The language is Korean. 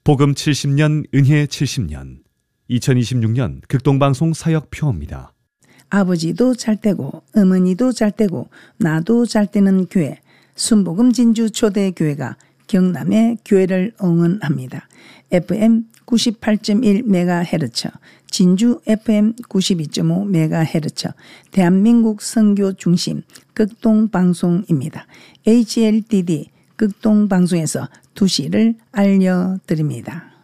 복음 70년 은혜 70년 2026년 극동방송 사역표입니다. 아버지도 잘되고 어머니도 잘되고 나도 잘되는 교회 순복음 진주 초대교회가 경남의 교회를 응원합니다. FM 98.1MHz, 진주 FM 92.5MHz, 대한민국 선교 중심 극동방송입니다. HLDD 극동방송에서 2시를 알려드립니다.